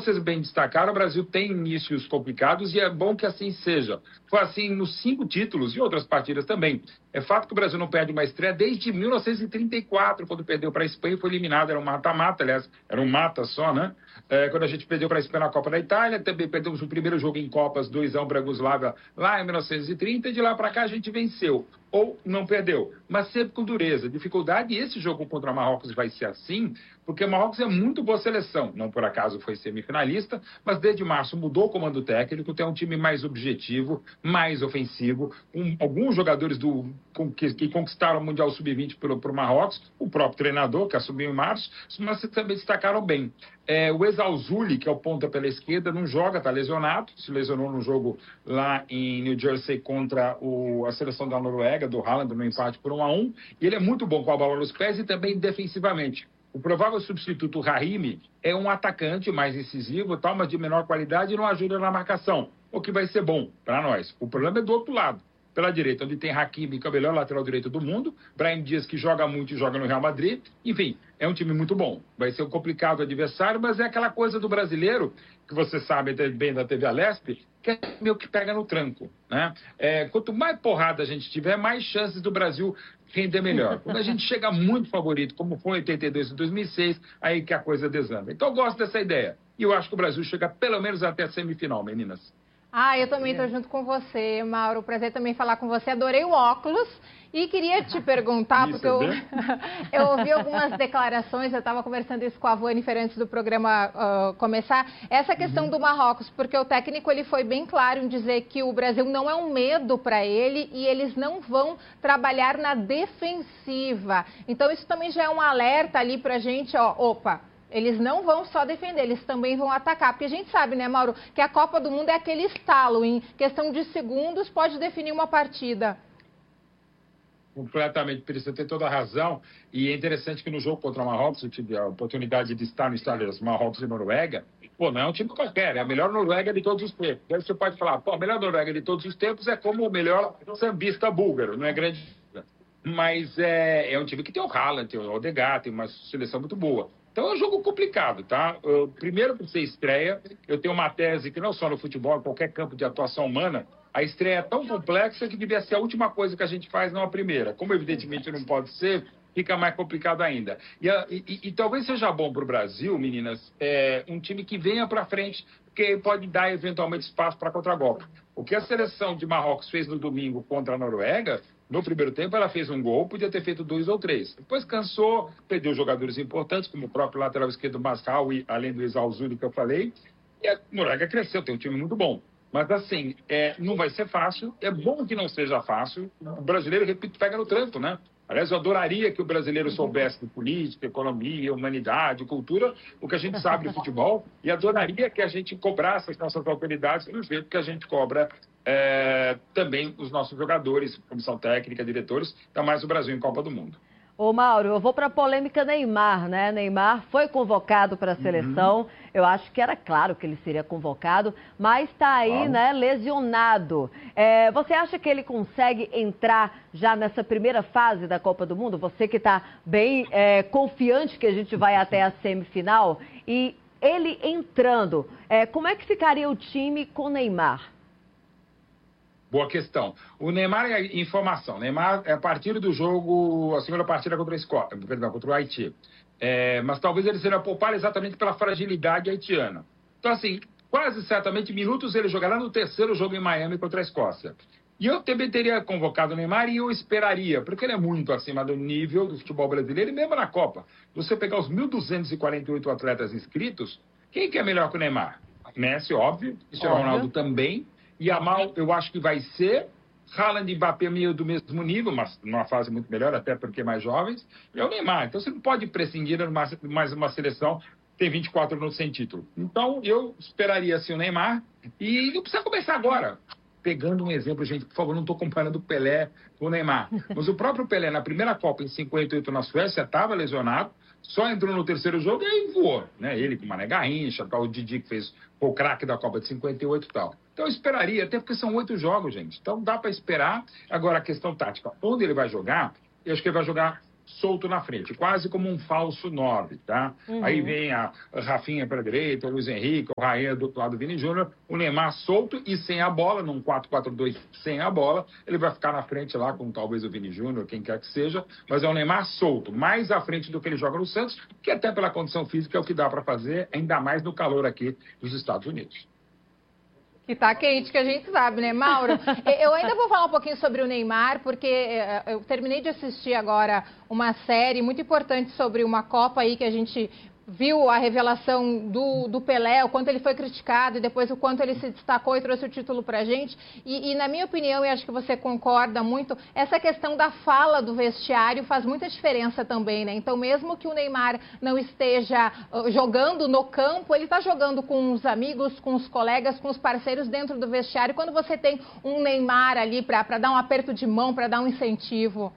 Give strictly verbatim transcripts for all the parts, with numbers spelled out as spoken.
vocês bem destacaram, o Brasil tem inícios complicados e é bom que assim seja. Foi assim nos cinco títulos e outras partidas também. É fato que o Brasil não perde uma estreia desde mil novecentos e trinta e quatro, quando perdeu para a Espanha e foi eliminado. Era um mata-mata, aliás, era um mata só, né? É, quando a gente perdeu para a Espanha na Copa da Itália, também perdemos o primeiro jogo em Copas, dois a um para a Iugoslávia, lá em mil novecentos e trinta, e de lá para cá a gente venceu. Ou não perdeu, mas sempre com dureza, dificuldade. E esse jogo contra o Marrocos vai ser assim, porque o Marrocos é muito boa seleção. Não por acaso foi semifinalista, mas desde março mudou o comando técnico, tem um time mais objetivo, mais ofensivo, um, alguns jogadores do, com, que, que conquistaram o Mundial sub vinte para o Marrocos, o próprio treinador, que assumiu em março, mas também destacaram bem. É, o Ezauzuli, que é o ponta pela esquerda, não joga, está lesionado, se lesionou no jogo lá em New Jersey contra o, a seleção da Noruega, do Haaland, no empate por um a um, e ele é muito bom com a bola nos pés e também defensivamente. O provável substituto, Raimi, é um atacante mais incisivo, tal, mas de menor qualidade e não ajuda na marcação, o que vai ser bom para nós. O problema é do outro lado, pela direita, onde tem Hakimi, que é o melhor lateral direito do mundo, Brahim Dias, que joga muito e joga no Real Madrid. Enfim, é um time muito bom. Vai ser um complicado adversário, mas é aquela coisa do brasileiro, que você sabe bem da T V Alesp, que é meio que pega no tranco, né? É, quanto mais porrada a gente tiver, mais chances do Brasil render melhor. Quando a gente chega muito favorito, como foi em oitenta e dois e dois mil e seis, aí que a coisa desanda. Então eu gosto dessa ideia. E eu acho que o Brasil chega pelo menos até a semifinal, meninas. Ah, eu também estou junto com você, Mauro. Prazer também falar com você. Adorei o óculos. E queria te perguntar, porque eu, eu ouvi algumas declarações, eu estava conversando isso com a Vânifer antes do programa uh, começar, essa questão uhum. do Marrocos, porque o técnico ele foi bem claro em dizer que o Brasil não é um medo para ele e eles não vão trabalhar na defensiva. Então isso também já é um alerta ali para a gente, ó, opa, eles não vão só defender, eles também vão atacar. Porque a gente sabe, né, Mauro, que a Copa do Mundo é aquele estalo, em questão de segundos pode definir uma partida. Completamente, Pires, você tem toda a razão. E é interessante que no jogo contra o Marrocos, eu tive a oportunidade de estar no estádio dos Marrocos e Noruega. Pô, não é um time qualquer, é a melhor Noruega de todos os tempos. Aí você pode falar, pô, a melhor Noruega de todos os tempos é como o melhor sambista búlgaro, não é grande. Mas é, é um time que tem o Haaland, tem o Odegaard, tem uma seleção muito boa. Então é um jogo complicado, tá? Eu, primeiro, por ser estreia, eu tenho uma tese que não só no futebol, em qualquer campo de atuação humana, a estreia é tão complexa que devia ser a última coisa que a gente faz, não a primeira. Como evidentemente não pode ser, fica mais complicado ainda. E, e, e, e talvez seja bom para o Brasil, meninas, é, um time que venha para frente, porque pode dar eventualmente espaço para contragolpe. O que a seleção de Marrocos fez no domingo contra a Noruega, no primeiro tempo ela fez um gol, podia ter feito dois ou três. Depois cansou, perdeu jogadores importantes, como o próprio lateral esquerdo Masraoui, além do Ezauzuli que eu falei. E a Noruega cresceu, tem um time muito bom. Mas assim, é, não vai ser fácil, é bom que não seja fácil. O brasileiro, repito, pega no tranco, né? Aliás, eu adoraria que o brasileiro soubesse de política, economia, humanidade, cultura, o que a gente sabe de futebol, e adoraria que a gente cobrasse as nossas autoridades do jeito que a gente cobra é, também os nossos jogadores, comissão técnica, diretores, ainda mais o Brasil em Copa do Mundo. Ô Mauro, eu vou para a polêmica Neymar, né? Neymar foi convocado para a seleção, uhum. eu acho que era claro que ele seria convocado, mas está aí, claro. né, lesionado. É, você acha que ele consegue entrar já nessa primeira fase da Copa do Mundo? Você que está bem é, confiante que a gente vai até a semifinal, e ele entrando, é, como é que ficaria o time com Neymar? Boa questão. O Neymar é informação. Neymar é a partir do jogo, a segunda partida contra a Escócia, perdão, contra o Haiti. É, mas talvez ele seja poupado exatamente pela fragilidade haitiana. Então, assim, quase certamente minutos ele jogará no terceiro jogo em Miami contra a Escócia. E eu também teria convocado o Neymar e eu esperaria, porque ele é muito acima do nível do futebol brasileiro e mesmo na Copa. Você pegar os mil duzentos e quarenta e oito atletas inscritos, quem que é melhor que o Neymar? Messi, óbvio. Cristiano Ronaldo também. Yamal, eu acho que vai ser. Haaland e Mbappé meio do mesmo nível, mas numa fase muito melhor, até porque mais jovens. E é o Neymar. Então você não pode prescindir de mais uma seleção que tem vinte e quatro anos sem título. Então eu esperaria assim o Neymar. E não precisa começar agora. Pegando um exemplo, gente, por favor, não estou comparando o Pelé com o Neymar. Mas o próprio Pelé, na primeira Copa, em cinquenta e oito, na Suécia, estava lesionado. Só entrou no terceiro jogo e aí voou, né? Ele com o Mané Garrincha, o Didi que fez o craque da Copa de cinquenta e oito e tal. Então eu esperaria, até porque são oito jogos, gente. Então dá para esperar. Agora a questão tática, onde ele vai jogar, eu acho que ele vai jogar solto na frente, quase como um falso nove, tá? Uhum. Aí vem a Rafinha para a direita, o Luiz Henrique, o Raia do outro lado do Vini Júnior, o Neymar solto e sem a bola, num quatro quatro dois sem a bola, ele vai ficar na frente lá com talvez o Vini Júnior, quem quer que seja, mas é o Neymar solto, mais à frente do que ele joga no Santos, que até pela condição física é o que dá para fazer, ainda mais no calor aqui dos Estados Unidos. Que tá quente, que a gente sabe, né, Mauro? Eu ainda vou falar um pouquinho sobre o Neymar, porque eu terminei de assistir agora uma série muito importante sobre uma Copa aí que a gente viu a revelação do, do Pelé, o quanto ele foi criticado e depois o quanto ele se destacou e trouxe o título pra gente. E, e na minha opinião, e acho que você concorda muito, essa questão da fala do vestiário faz muita diferença também, né? Então, mesmo que o Neymar não esteja uh, jogando no campo, ele está jogando com os amigos, com os colegas, com os parceiros dentro do vestiário. Quando você tem um Neymar ali para dar um aperto de mão, para dar um incentivo...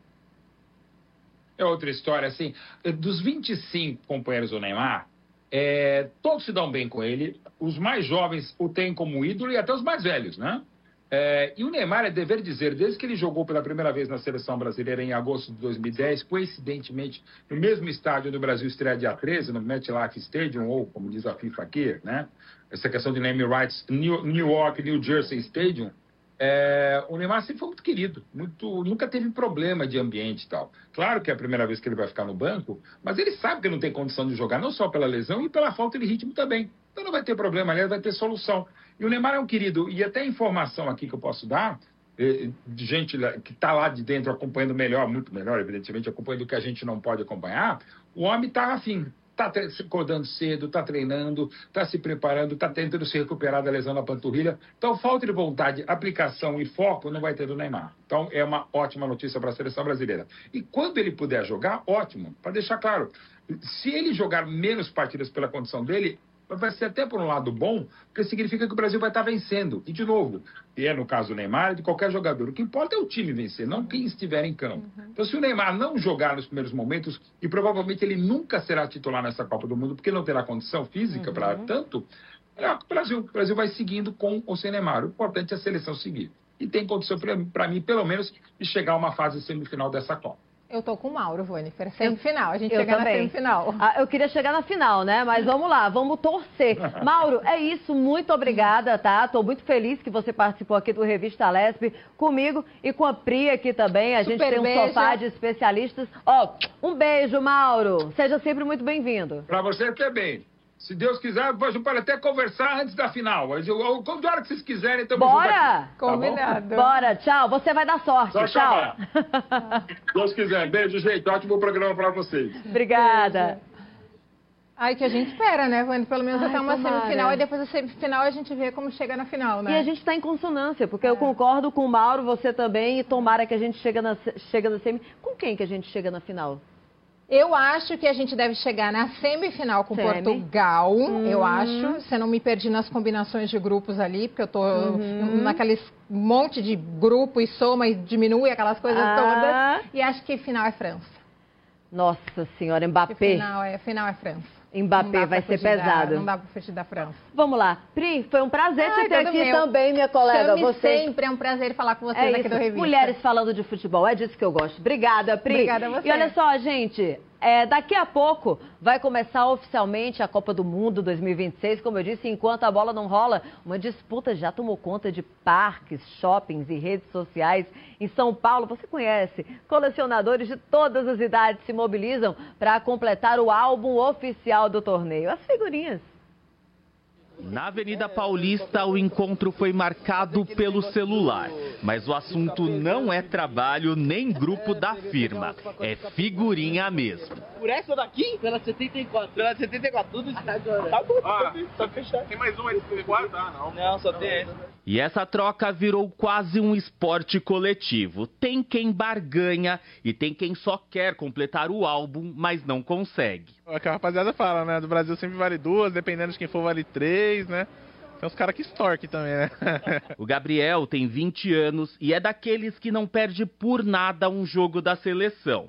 É outra história, assim, dos vinte e cinco companheiros do Neymar, é, todos se dão bem com ele, os mais jovens o têm como ídolo e até os mais velhos, né? É, e o Neymar, é dever dizer, desde que ele jogou pela primeira vez na seleção brasileira em agosto de dois mil e dez, coincidentemente, no mesmo estádio onde o Brasil estreia dia treze, no MetLife Stadium, ou como diz a FIFA aqui, né? Essa questão de name rights, New, New York, New Jersey Stadium, É, o Neymar sempre foi muito querido, muito, nunca teve problema de ambiente e tal. Claro que é a primeira vez que ele vai ficar no banco, mas ele sabe que não tem condição de jogar, não só pela lesão e pela falta de ritmo também. Então não vai ter problema, aliás, vai ter solução. E o Neymar é um querido, e até informação aqui que eu posso dar, de gente que está lá de dentro acompanhando melhor, muito melhor, evidentemente, acompanhando o que a gente não pode acompanhar, o homem está afim. Está acordando cedo, está treinando, está se preparando, está tentando se recuperar da lesão na panturrilha. Então, falta de vontade, aplicação e foco não vai ter do Neymar. Então, é uma ótima notícia para a seleção brasileira. E quando ele puder jogar, ótimo. Para deixar claro, se ele jogar menos partidas pela condição dele, vai ser até por um lado bom, porque significa que o Brasil vai estar vencendo. E, de novo, e é no caso do Neymar e de qualquer jogador, o que importa é o time vencer, não quem estiver em campo. Uhum. Então, se o Neymar não jogar nos primeiros momentos, e provavelmente ele nunca será titular nessa Copa do Mundo, porque não terá condição física uhum. para tanto, é o Brasil, o Brasil vai seguindo com ou sem Neymar. O importante é a seleção seguir. E tem condição, para mim, pelo menos, de chegar a uma fase semifinal dessa Copa. Eu tô com o Mauro, Vônifer, semifinal, a gente chega na semifinal. Ah, eu queria chegar na final, né? Mas vamos lá, vamos torcer. Mauro, é isso, muito obrigada, tá? Tô muito feliz que você participou aqui do Revista Lespe comigo e com a Pri aqui também. A Super gente tem um beijo. Sofá de especialistas. Ó, um beijo, Mauro. Seja sempre muito bem-vindo. Pra você também. Se Deus quiser, a gente pode até conversar antes da final. Quando hora que vocês quiserem, estamos Bora! Tá Combinado. Bora, tchau. Você vai dar sorte. Só tchau. Se Deus quiser. Beijo, gente. Ótimo programa para vocês. Obrigada. Beijo. Ai, que a gente espera, né, Vânia? Pelo menos Ai, até uma tomara. semifinal. E depois da semifinal a gente vê como chega na final, né? E a gente está em consonância, porque é. eu concordo com o Mauro, você também. E tomara que a gente chega na, chega na semi... Com quem que a gente chega na final? Eu acho que a gente deve chegar na semifinal com Semi. Portugal, hum. eu acho. Se eu não me perdi nas combinações de grupos ali, porque eu tô uhum. naqueles monte de grupo e soma e diminui aquelas coisas ah. todas. E acho que final é França. Nossa senhora, Mbappé. Final é, final é França. Mbappé vai ser pesado. Da, não dá pra fugir da França. Vamos lá. Pri, foi um prazer Ai, te ter aqui meu. também, minha colega. Chame você... sempre, é um prazer falar com vocês é aqui isso. do Revista. Mulheres falando de futebol, é disso que eu gosto. Obrigada, Pri. Obrigada a você. E olha só, gente, é, daqui a pouco vai começar oficialmente a Copa do Mundo dois mil e vinte e seis. Como eu disse, enquanto a bola não rola, uma disputa já tomou conta de parques, shoppings e redes sociais. Em São Paulo, você conhece, colecionadores de todas as idades se mobilizam para completar o álbum oficial do torneio. As figurinhas. Na Avenida Paulista, o encontro foi marcado pelo celular. Mas o assunto não é trabalho nem grupo da firma. É figurinha mesmo. Por essa daqui? Pela setenta e quatro. Pela setenta e quatro, tudo isso. Tá bom, ah, só fechar. Tem mais uma, setenta e quatro? Ah, não. Não, só tem essa. E essa troca virou quase um esporte coletivo. Tem quem barganha e tem quem só quer completar o álbum, mas não consegue. É o que a rapaziada fala, né? Do Brasil sempre vale duas, dependendo de quem for vale três, né? Tem uns caras que extorquem também, né? O Gabriel tem vinte anos e é daqueles que não perde por nada um jogo da seleção.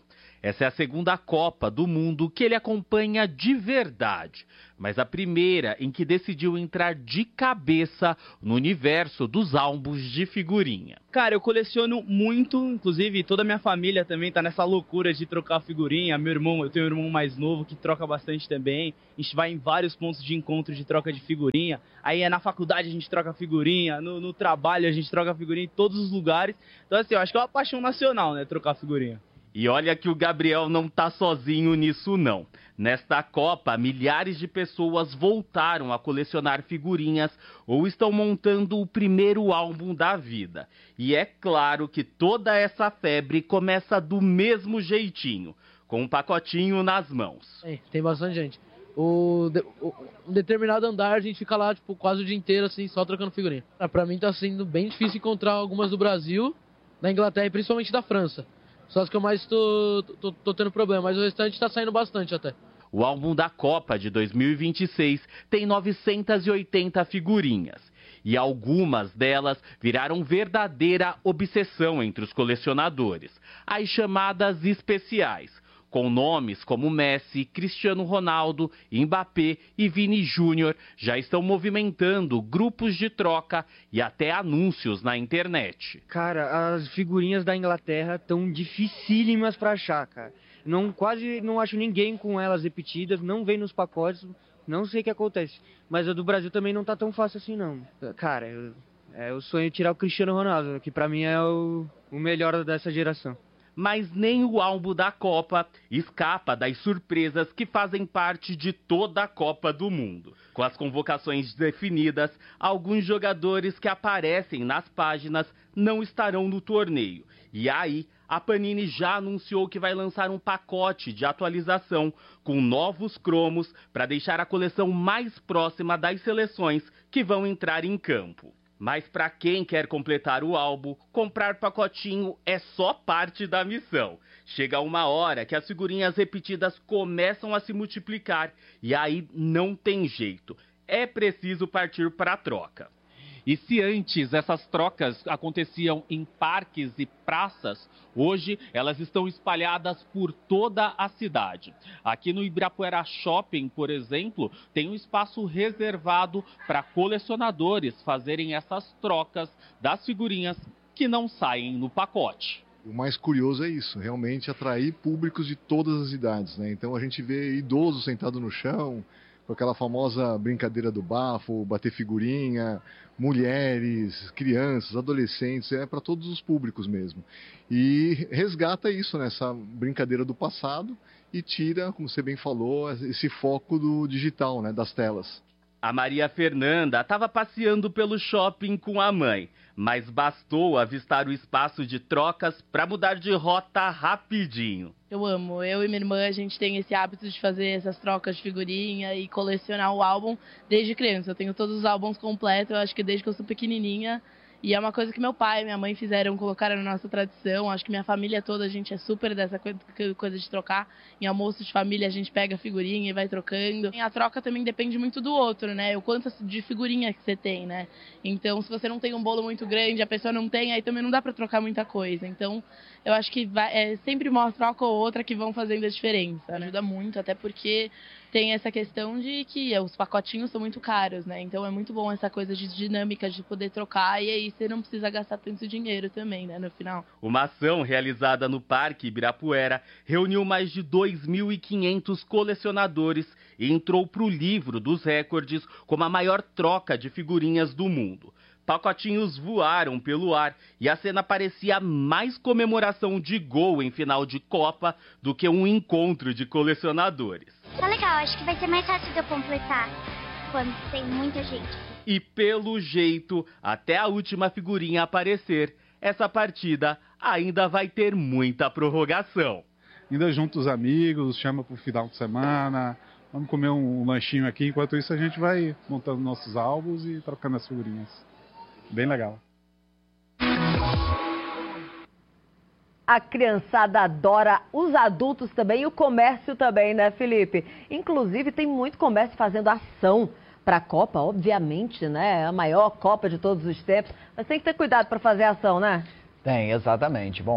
Essa é a segunda Copa do Mundo que ele acompanha de verdade, mas a primeira em que decidiu entrar de cabeça no universo dos álbuns de figurinha. Cara, eu coleciono muito, inclusive toda a minha família também tá nessa loucura de trocar figurinha. Meu irmão, eu tenho um irmão mais novo que troca bastante também. A gente vai em vários pontos de encontro de troca de figurinha. Aí é na faculdade a gente troca figurinha, no, no trabalho a gente troca figurinha em todos os lugares. Então assim, eu acho que é uma paixão nacional, né, trocar figurinha. E olha que o Gabriel não tá sozinho nisso não. Nesta Copa, milhares de pessoas voltaram a colecionar figurinhas ou estão montando o primeiro álbum da vida. E é claro que toda essa febre começa do mesmo jeitinho, com um pacotinho nas mãos. É, tem bastante gente. O, de, o um determinado andar a gente fica lá tipo, quase o dia inteiro assim, só trocando figurinha. Pra mim tá sendo bem difícil encontrar algumas do Brasil, da Inglaterra e principalmente da França. Só as que eu mais tô, tô, tô tendo problema, mas o restante tá saindo bastante até. O álbum da Copa de dois mil e vinte e seis tem novecentas e oitenta figurinhas. E algumas delas viraram verdadeira obsessão entre os colecionadores. As chamadas especiais, com nomes como Messi, Cristiano Ronaldo, Mbappé e Vini Júnior, já estão movimentando grupos de troca e até anúncios na internet. Cara, as figurinhas da Inglaterra estão dificílimas para achar, cara. Não, quase não acho ninguém com elas repetidas, não vem nos pacotes, não sei o que acontece. Mas a do Brasil também não tá tão fácil assim, não. Cara, eu, é o sonho de tirar o Cristiano Ronaldo, que para mim é o, o melhor dessa geração. Mas nem o álbum da Copa escapa das surpresas que fazem parte de toda a Copa do Mundo. Com as convocações definidas, alguns jogadores que aparecem nas páginas não estarão no torneio. E aí, a Panini já anunciou que vai lançar um pacote de atualização com novos cromos para deixar a coleção mais próxima das seleções que vão entrar em campo. Mas para quem quer completar o álbum, comprar pacotinho é só parte da missão. Chega uma hora que as figurinhas repetidas começam a se multiplicar e aí não tem jeito. É preciso partir para a troca. E se antes essas trocas aconteciam em parques e praças, hoje elas estão espalhadas por toda a cidade. Aqui no Ibirapuera Shopping, por exemplo, tem um espaço reservado para colecionadores fazerem essas trocas das figurinhas que não saem no pacote. O mais curioso é isso, realmente atrair públicos de todas as idades, né? Então a gente vê idosos sentados no chão, com aquela famosa brincadeira do bafo, bater figurinha, mulheres, crianças, adolescentes, é para todos os públicos mesmo. E resgata isso, né, essa brincadeira do passado e tira, como você bem falou, esse foco do digital, né, das telas. A Maria Fernanda estava passeando pelo shopping com a mãe, mas bastou avistar o espaço de trocas para mudar de rota rapidinho. Eu amo, eu e minha irmã, a gente tem esse hábito de fazer essas trocas de figurinha e colecionar o álbum desde criança. Eu tenho todos os álbuns completos, eu acho que desde que eu sou pequenininha. E é uma coisa que meu pai e minha mãe fizeram, colocaram na nossa tradição. Acho que minha família toda, a gente é super dessa coisa de trocar. Em almoço de família, a gente pega a figurinha e vai trocando. E a troca também depende muito do outro, né? O quanto de figurinha que você tem, né? Então, se você não tem um bolo muito grande, a pessoa não tem, aí também não dá pra trocar muita coisa. Então, eu acho que vai, é, sempre uma troca ou outra que vão fazendo a diferença, né? Ajuda muito, até porque tem essa questão de que os pacotinhos são muito caros, né? Então é muito bom essa coisa de dinâmica de poder trocar e aí você não precisa gastar tanto dinheiro também, né, no final. Uma ação realizada no Parque Ibirapuera reuniu mais de dois mil e quinhentos colecionadores e entrou para o livro dos recordes como a maior troca de figurinhas do mundo. Pacotinhos voaram pelo ar e a cena parecia mais comemoração de gol em final de Copa do que um encontro de colecionadores. Tá legal, acho que vai ser mais fácil de eu completar quando tem muita gente. E pelo jeito, até a última figurinha aparecer, essa partida ainda vai ter muita prorrogação. Ainda junta os amigos, chama pro final de semana, vamos comer um lanchinho aqui, enquanto isso a gente vai montando nossos álbuns e trocando as figurinhas. Bem legal. A criançada adora, os adultos também e o comércio também, né, Felipe? Inclusive, tem muito comércio fazendo ação para a Copa, obviamente, né? A maior Copa de todos os tempos. Mas tem que ter cuidado para fazer ação, né? Tem, exatamente. Bom,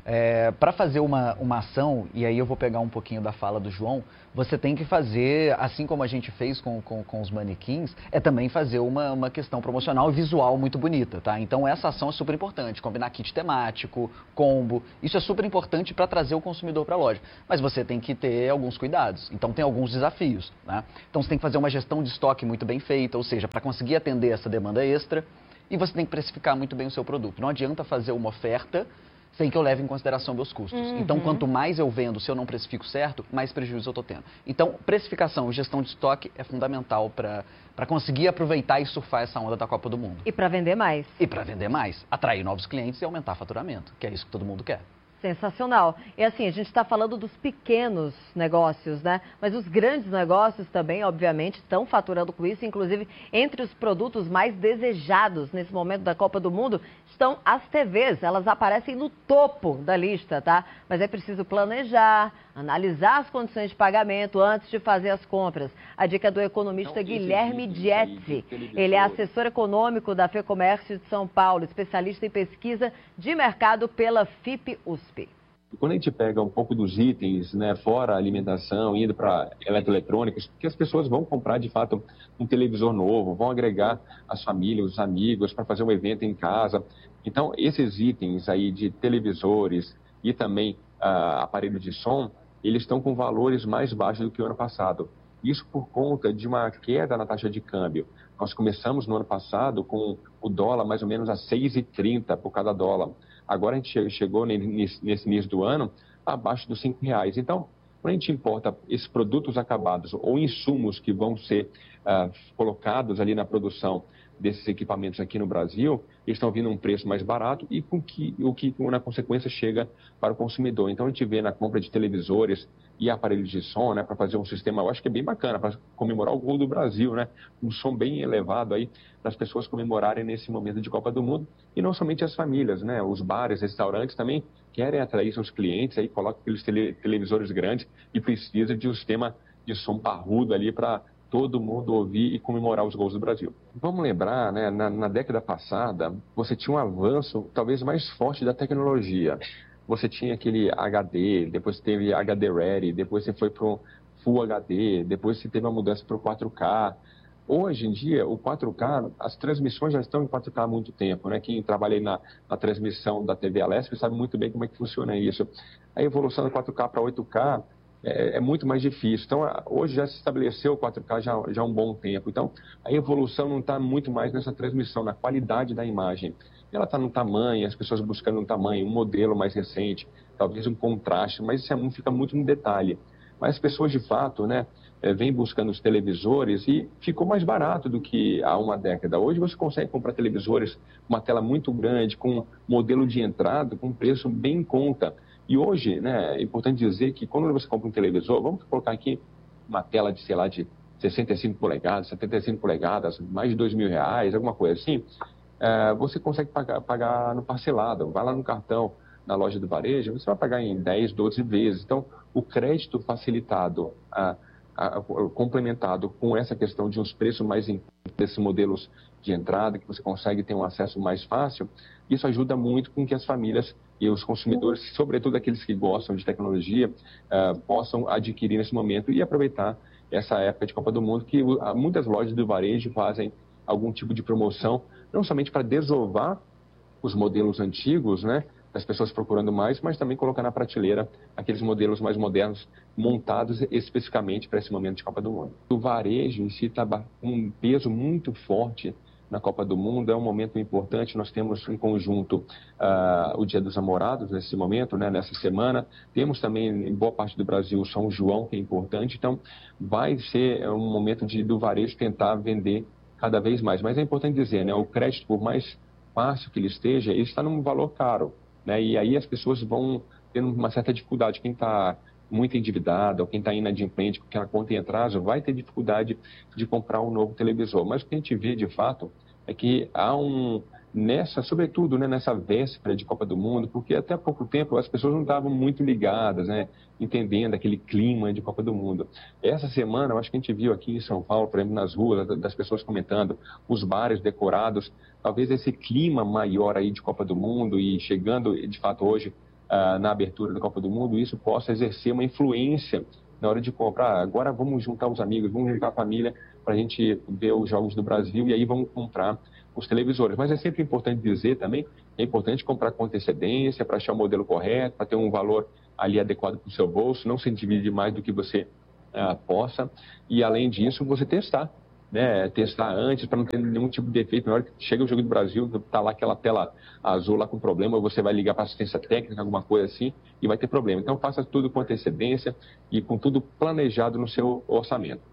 É, para fazer uma, uma ação, e aí eu vou pegar um pouquinho da fala do João, você tem que fazer, assim como a gente fez com, com, com os manequins, é também fazer uma, uma questão promocional e visual muito bonita, tá? Então essa ação é super importante, combinar kit temático, combo, isso é super importante para trazer o consumidor para a loja. Mas você tem que ter alguns cuidados, então tem alguns desafios, né? Então você tem que fazer uma gestão de estoque muito bem feita, ou seja, para conseguir atender essa demanda extra, e você tem que precificar muito bem o seu produto. Não adianta fazer uma oferta sem que eu leve em consideração meus custos. Uhum. Então, quanto mais eu vendo, se eu não precifico certo, mais prejuízo eu estou tendo. Então, precificação e gestão de estoque é fundamental para para conseguir aproveitar e surfar essa onda da Copa do Mundo. E para vender mais. E para vender mais. Atrair novos clientes e aumentar faturamento, que é isso que todo mundo quer. Sensacional. E assim, a gente está falando dos pequenos negócios, né? Mas os grandes negócios também, obviamente, estão faturando com isso. Inclusive, entre os produtos mais desejados nesse momento da Copa do Mundo estão as T Vs. Elas aparecem no topo da lista, tá? Mas é preciso planejar, analisar as condições de pagamento antes de fazer as compras. A dica é do economista então, Guilherme Dietze. Ele é assessor econômico da FEComércio de São Paulo, especialista em pesquisa de mercado pela F I P U S P. Quando a gente pega um pouco dos itens, né, fora a alimentação, indo para eletroeletrônicos, que as pessoas vão comprar de fato um televisor novo, vão agregar as famílias, os amigos para fazer um evento em casa. Então, esses itens aí de televisores e também uh, aparelhos de som, eles estão com valores mais baixos do que o ano passado. Isso por conta de uma queda na taxa de câmbio. Nós começamos no ano passado com o dólar mais ou menos a seis reais e trinta por cada dólar. Agora a gente chegou nesse início do ano abaixo dos cinco reais. Então, quando a gente importa esses produtos acabados ou insumos que vão ser uh, colocados ali na produção desses equipamentos aqui no Brasil, eles estão vindo a um preço mais barato e com que, o que, na consequência, chega para o consumidor. Então, a gente vê na compra de televisores e aparelhos de som, né, para fazer um sistema, eu acho que é bem bacana, para comemorar o gol do Brasil, né, um som bem elevado aí, para as pessoas comemorarem nesse momento de Copa do Mundo. E não somente as famílias, né, os bares, restaurantes também querem atrair seus clientes, aí colocam aqueles tele, televisores grandes e precisa de um sistema de som parrudo ali para todo mundo ouvir e comemorar os gols do Brasil. Vamos lembrar, né, na, na década passada, você tinha um avanço talvez mais forte da tecnologia. Você tinha aquele H D, depois teve H D Ready, depois você foi para o Full H D, depois você teve uma mudança para o quatro K. Hoje em dia, o quatro K, as transmissões já estão em quatro K há muito tempo, né? Quem trabalha aí na, na transmissão da T V Alesp sabe muito bem como é que funciona isso. A evolução do quatro K para oito K é, é muito mais difícil. Então, hoje já se estabeleceu o quatro K já, já há um bom tempo. Então, a evolução não está muito mais nessa transmissão, na qualidade da imagem. Ela está no tamanho, as pessoas buscando um tamanho, um modelo mais recente, talvez um contraste, mas isso fica muito no detalhe. Mas as pessoas, de fato, né, vêm buscando os televisores e ficou mais barato do que há uma década. Hoje você consegue comprar televisores com uma tela muito grande, com modelo de entrada, com preço bem em conta. E hoje, né, é importante dizer que quando você compra um televisor, vamos colocar aqui uma tela de, sei lá, de sessenta e cinco polegadas, setenta e cinco polegadas, mais de dois mil reais, alguma coisa assim, é, você consegue pagar, pagar no parcelado. Vai lá no cartão, na loja do varejo, você vai pagar em dez, doze vezes. Então, o crédito facilitado, a, a, a, complementado com essa questão de uns preços mais em desses modelos de entrada, que você consegue ter um acesso mais fácil, isso ajuda muito com que as famílias e os consumidores, sobretudo aqueles que gostam de tecnologia, uh, possam adquirir nesse momento e aproveitar essa época de Copa do Mundo, que uh, muitas lojas do varejo fazem algum tipo de promoção, não somente para desovar os modelos antigos, né, das pessoas procurando mais, mas também colocar na prateleira aqueles modelos mais modernos montados especificamente para esse momento de Copa do Mundo. O varejo em si está com um peso muito forte na Copa do Mundo, é um momento importante. Nós temos em conjunto uh, o Dia dos Namorados nesse momento, né, nessa semana. Temos também em boa parte do Brasil o São João, que é importante. Então vai ser um momento de, do varejo tentar vender cada vez mais. Mas é importante dizer, né, o crédito, por mais fácil que ele esteja, ele está num valor caro, né, e aí as pessoas vão tendo uma certa dificuldade. Quem está muito endividado, ou quem está inadimplente, com aquela conta em atraso, vai ter dificuldade de comprar um novo televisor. Mas o que a gente vê, de fato, é que há um, nessa, sobretudo, né, nessa véspera de Copa do Mundo, porque até há pouco tempo as pessoas não estavam muito ligadas, né, entendendo aquele clima de Copa do Mundo. Essa semana, eu acho que a gente viu aqui em São Paulo, por exemplo, nas ruas, das pessoas comentando, os bares decorados, talvez esse clima maior aí de Copa do Mundo e chegando, de fato, hoje, uh, na abertura da Copa do Mundo, isso possa exercer uma influência na hora de comprar. Agora vamos juntar os amigos, vamos juntar a família para a gente ver os jogos do Brasil e aí vamos comprar os televisores. Mas é sempre importante dizer também, é importante comprar com antecedência para achar o modelo correto, para ter um valor ali adequado para o seu bolso, não se endividar mais do que você uh, possa. E além disso, você testar. Né, testar antes para não ter nenhum tipo de defeito. Na hora que chega o jogo do Brasil, tá lá aquela tela azul lá com problema, você vai ligar para assistência técnica, alguma coisa assim, e vai ter problema. Então faça tudo com antecedência e com tudo planejado no seu orçamento.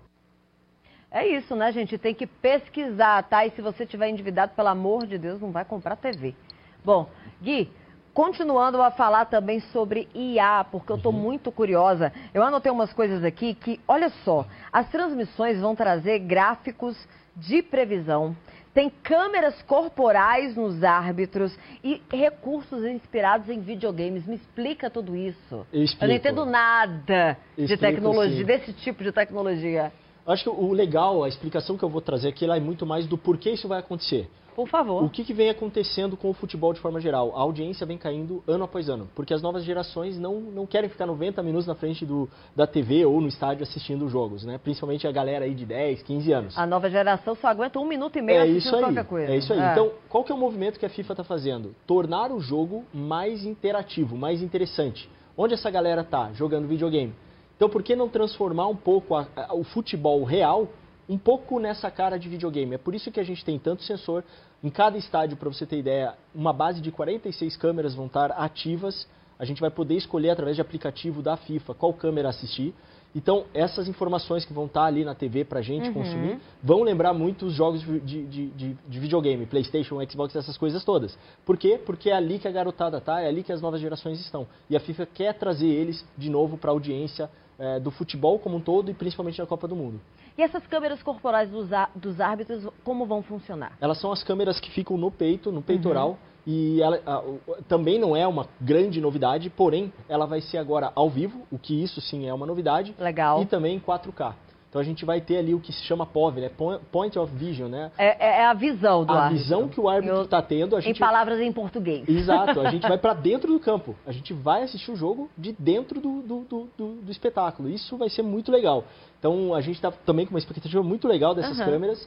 É isso, né, gente? Tem que pesquisar, tá? E se você tiver endividado, pelo amor de Deus, não vai comprar T V. Bom, Gui, continuando a falar também sobre I A, porque eu estou muito curiosa. Eu anotei umas coisas aqui que, olha só, as transmissões vão trazer gráficos de previsão, tem câmeras corporais nos árbitros e recursos inspirados em videogames. Me explica tudo isso. Eu explico. Eu não entendo nada de Explico, tecnologia, sim. desse tipo de tecnologia. Acho que o legal, a explicação que eu vou trazer aqui lá é muito mais do porquê isso vai acontecer. Por favor. O que, que vem acontecendo com o futebol de forma geral? A audiência vem caindo ano após ano, porque as novas gerações não, não querem ficar noventa minutos na frente do, da T V ou no estádio assistindo os jogos, né? Principalmente a galera aí de dez, quinze anos. A nova geração só aguenta um minuto e meio é assistindo isso aí, qualquer coisa. É isso aí. É. Então, qual que é o movimento que a FIFA está fazendo? Tornar o jogo mais interativo, mais interessante. Onde essa galera tá? Jogando videogame. Então, por que não transformar um pouco a, a, o futebol real um pouco nessa cara de videogame? É por isso que a gente tem tanto sensor. Em cada estádio, para você ter ideia, uma base de quarenta e seis câmeras vão estar ativas. A gente vai poder escolher através de aplicativo da FIFA qual câmera assistir. Então, essas informações que vão estar ali na T V para a gente Uhum. consumir vão lembrar muito os jogos de, de, de, de videogame, PlayStation, Xbox, essas coisas todas. Por quê? Porque é ali que a garotada tá, é ali que as novas gerações estão. E a FIFA quer trazer eles de novo para a audiência é, do futebol como um todo e principalmente na Copa do Mundo. E essas câmeras corporais dos, dos árbitros, como vão funcionar? Elas são as câmeras que ficam no peito, no peitoral, uhum. e ela a, a, também não é uma grande novidade, porém, ela vai ser agora ao vivo, o que isso sim é uma novidade. Legal. E também em quatro K. Então a gente vai ter ali o que se chama P O V, né? Point of Vision, né? É, é a visão do a árbitro. A visão que o árbitro está tendo. A gente... Em palavras em português. Exato, a gente vai para dentro do campo. A gente vai assistir o jogo de dentro do, do, do, do, do espetáculo. Isso vai ser muito legal. Então a gente está também com uma expectativa muito legal dessas uhum. câmeras.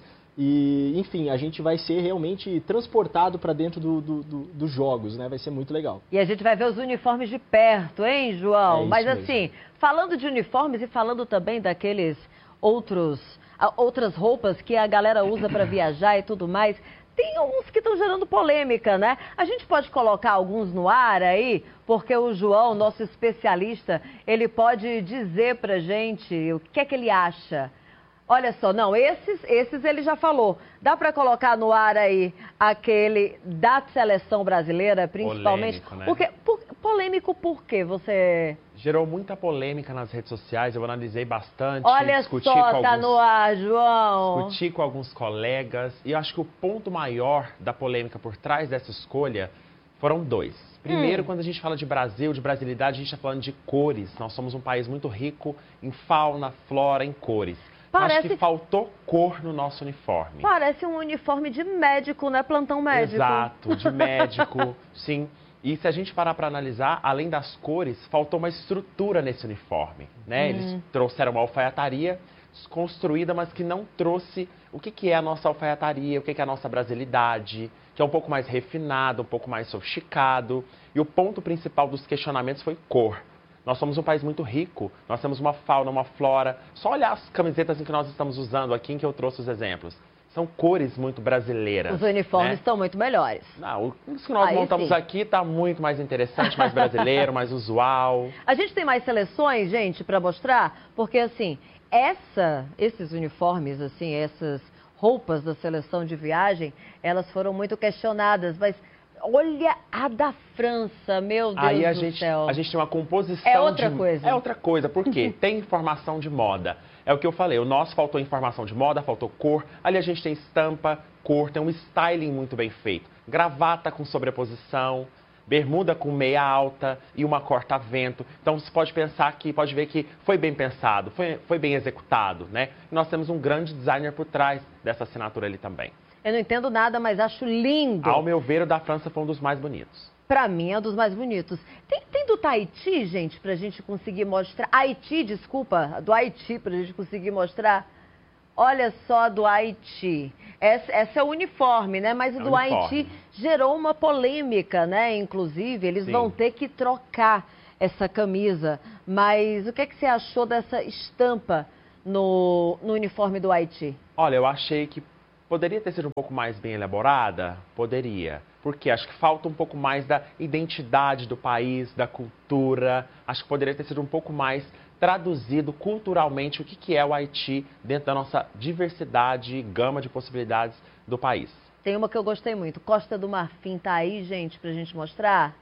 E, enfim, a gente vai ser realmente transportado para dentro do, do, do, dos jogos, né? Vai ser muito legal. E a gente vai ver os uniformes de perto, hein, João? É isso Mas mesmo. assim, falando de uniformes e falando também daqueles outros, outras roupas que a galera usa para viajar e tudo mais, tem alguns que estão gerando polêmica, né? A gente pode colocar alguns no ar aí, porque o João, nosso especialista, ele pode dizer pra gente o que é que ele acha. Olha só, não, esses, esses ele já falou. Dá para colocar no ar aí aquele da seleção brasileira, principalmente? Polêmico, né? Porque, por, polêmico por quê? Você... Gerou muita polêmica nas redes sociais, eu analisei bastante. Olha discuti só, com tá alguns, no ar, João. Discuti com alguns colegas e eu acho que o ponto maior da polêmica por trás dessa escolha foram dois. Primeiro, hum. quando a gente fala de Brasil, de brasilidade, a gente está falando de cores. Nós somos um país muito rico em fauna, flora, em cores. Parece... Acho que faltou cor no nosso uniforme. Parece um uniforme de médico, né? Plantão médico. Exato, de médico, sim. E se a gente parar para analisar, além das cores, faltou uma estrutura nesse uniforme, né? Hum. Eles trouxeram uma alfaiataria construída, mas que não trouxe o que, que é a nossa alfaiataria, o que, que é a nossa brasilidade, que é um pouco mais refinado, um pouco mais sofisticado. E o ponto principal dos questionamentos foi cor. Nós somos um país muito rico, nós temos uma fauna, uma flora. Só olhar as camisetas em que nós estamos usando aqui, em que eu trouxe os exemplos. São cores muito brasileiras. Os uniformes né? estão muito melhores. Não, os que nós Aí montamos sim. aqui está muito mais interessante, mais brasileiro, mais usual. A gente tem mais seleções, gente, para mostrar? Porque, assim, essa, esses uniformes, assim, essas roupas da seleção de viagem, elas foram muito questionadas, mas... Olha a da França, meu Deus Aí a do gente, céu. a gente tem uma composição É outra de... coisa. É outra coisa, por quê? Tem informação de moda. É o que eu falei, o nosso faltou informação de moda, faltou cor. Ali a gente tem estampa, cor, tem um styling muito bem feito. Gravata com sobreposição, bermuda com meia alta e uma corta-vento. Então você pode pensar que, pode ver que foi bem pensado, foi, foi bem executado, né? E nós temos um grande designer por trás dessa assinatura ali também. Eu não entendo nada, mas acho lindo. Ao meu ver, o da França foi um dos mais bonitos. Pra mim é um dos mais bonitos. Tem, tem do Tahiti, gente, pra gente conseguir mostrar. Haiti, desculpa, do Haiti, pra gente conseguir mostrar. Olha só, do Haiti. Essa, essa é o uniforme, né? Mas o é do uniforme. Haiti gerou uma polêmica, né? Inclusive, eles Sim. vão ter que trocar essa camisa. Mas o que, é que você achou dessa estampa no, no uniforme do Haiti? Olha, eu achei que poderia ter sido um pouco mais bem elaborada? Poderia. Porque acho que falta um pouco mais da identidade do país, da cultura. Acho que poderia ter sido um pouco mais traduzido culturalmente o que, que é o Haiti dentro da nossa diversidade e gama de possibilidades do país. Tem uma que eu gostei muito. Costa do Marfim tá aí, gente, pra gente mostrar?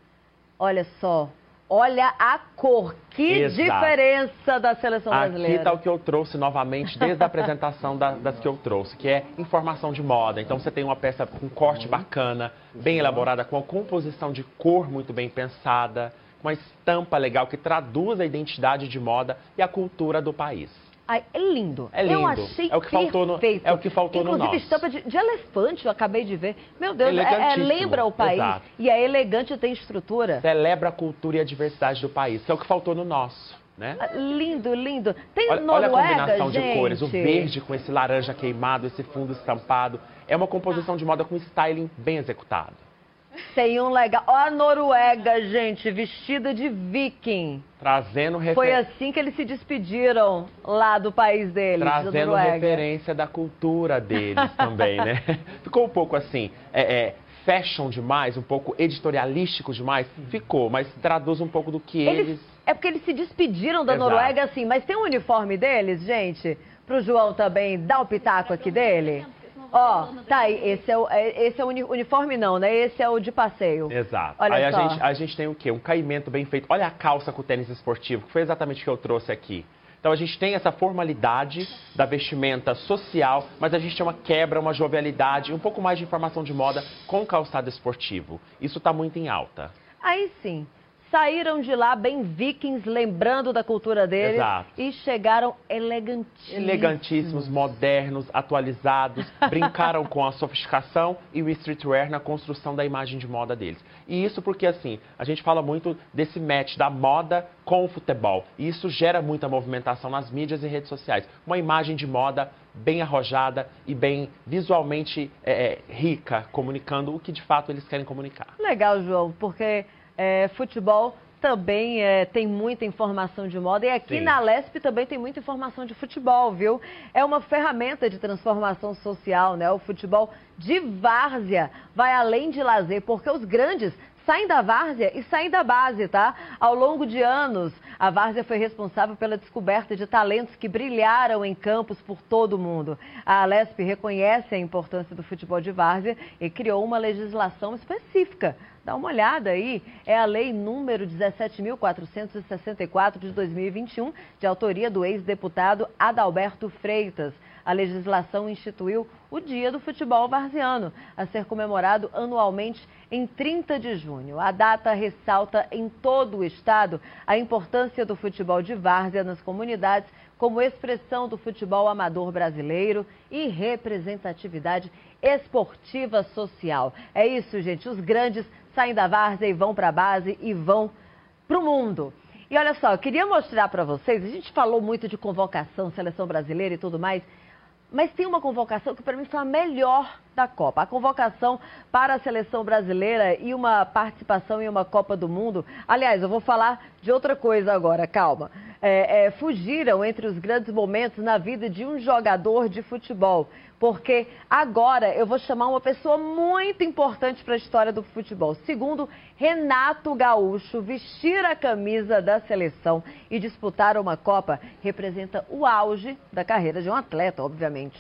Olha só. Olha a cor. Que Exato. Diferença da seleção brasileira. Aqui está o que eu trouxe novamente desde a apresentação da, das que eu trouxe, que é informação de moda. Então você tem uma peça com corte bacana, bem elaborada, com a composição de cor muito bem pensada, uma estampa legal que traduz a identidade de moda e a cultura do país. Ai, é lindo. É lindo. Eu achei é o que faltou no, perfeito. É o que faltou Inclusive, no nosso. estampa de, de elefante, eu acabei de ver. Meu Deus, é, é, lembra o país. Exato. E é elegante e tem estrutura. Celebra a cultura e a diversidade do país, que é o que faltou no nosso. Né? Lindo, lindo. Tem olha, Noruega, olha a combinação gente. de cores, o verde com esse laranja queimado, esse fundo estampado. É uma composição de moda com styling bem executado. Tem um legal. Ó a Noruega, gente, vestida de viking. Trazendo refer... Foi assim que eles se despediram lá do país deles. Trazendo referência da cultura deles também, né? Ficou um pouco assim, é, é, fashion demais, um pouco editorialístico demais. Ficou, mas traduz um pouco do que eles... eles... É porque eles se despediram da Exato. Noruega, assim. Mas tem um uniforme deles, gente? Pro João também dar o pitaco aqui dele? Ó, oh, tá aí, esse é o, esse é o uniforme não, né? Esse é o de passeio. Exato. Olha aí só. A, gente, a gente tem o quê? Um caimento bem feito. Olha a calça com o tênis esportivo, que foi exatamente o que eu trouxe aqui. Então a gente tem essa formalidade da vestimenta social, mas a gente tem uma quebra, uma jovialidade, um pouco mais de informação de moda com calçado esportivo. Isso tá muito em alta. Aí sim. Saíram de lá bem vikings, lembrando da cultura deles. Exato. E chegaram elegantíssimos. Elegantíssimos, modernos, atualizados, brincaram com a sofisticação e o streetwear na construção da imagem de moda deles. E isso porque, assim, a gente fala muito desse match da moda com o futebol. E isso gera muita movimentação nas mídias e redes sociais. Uma imagem de moda bem arrojada e bem visualmente é, rica, comunicando o que de fato eles querem comunicar. Legal, João, porque... É, futebol também é, tem muita informação de moda e aqui Sim. na Lesp também tem muita informação de futebol, viu? É uma ferramenta de transformação social, né? O futebol de várzea vai além de lazer, porque os grandes saem da várzea e saem da base, tá? Ao longo de anos, a várzea foi responsável pela descoberta de talentos que brilharam em campos por todo o mundo. A Lesp reconhece a importância do futebol de várzea e criou uma legislação específica. Dá uma olhada aí, é a lei número dezessete mil quatrocentos e sessenta e quatro de dois mil e vinte e um, de autoria do ex-deputado Adalberto Freitas. A legislação instituiu o Dia do Futebol Varziano, a ser comemorado anualmente em trinta de junho. A data ressalta em todo o estado a importância do futebol de várzea nas comunidades como expressão do futebol amador brasileiro e representatividade esportiva social. É isso, gente, os grandes saem da várzea e vão para a base e vão para o mundo. E olha só, eu queria mostrar para vocês, a gente falou muito de convocação, seleção brasileira e tudo mais, mas tem uma convocação que para mim foi a melhor da Copa. A convocação para a seleção brasileira e uma participação em uma Copa do Mundo. Aliás, eu vou falar de outra coisa agora, calma. É, é, fugiram entre os grandes momentos na vida de um jogador de futebol. Porque agora eu vou chamar uma pessoa muito importante para a história do futebol. Segundo Renato Gaúcho, vestir a camisa da seleção e disputar uma Copa representa o auge da carreira de um atleta, obviamente.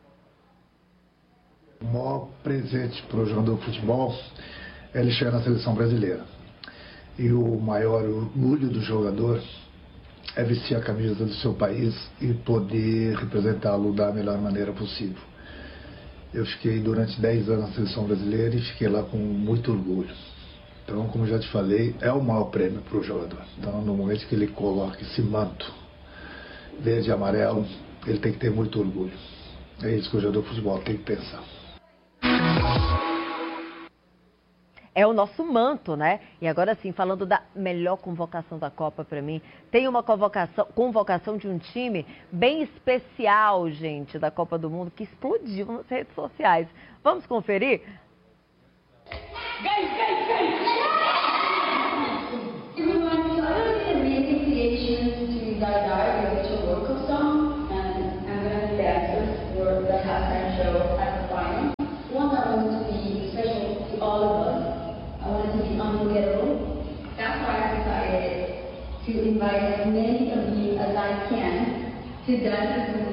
O maior presente para o jogador de futebol é ele chegar na seleção brasileira. E o maior orgulho do jogador é vestir a camisa do seu país e poder representá-lo da melhor maneira possível. Eu fiquei durante dez anos na seleção brasileira e fiquei lá com muito orgulho. Então, como já te falei, é o maior prêmio para o jogador. Então, no momento que ele coloca esse manto verde e amarelo, ele tem que ter muito orgulho. É isso que o jogador de futebol tem que pensar. é o nosso manto, né? E agora sim, falando da melhor convocação da Copa para mim, tem uma convocação, convocação de um time bem especial, gente, da Copa do Mundo, que explodiu nas redes sociais. Vamos conferir? Guys, guys, guys! Everyone, so I want to make a creation to Dardar, the virtual World Cup song, and I'm going to be dancers for the halftime show at the final. One I want to be special to all of us. I want it to be unforgettable. That's why I decided to invite as many of you as I can to dance with